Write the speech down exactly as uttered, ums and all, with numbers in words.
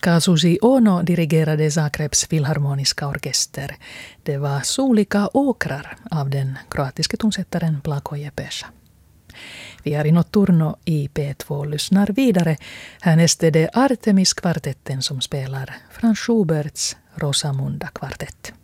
Kazushi Ono dirigerade Zagrebs filharmoniska orkester. Det var Solika åkrar av den kroatiske tonsättaren Plako Jepesha. Vi är i Notturno i P två lyssnar vidare. Härnäst är det Artemis-kvartetten som spelar Franz Schuberts Rosamunda-kvartett.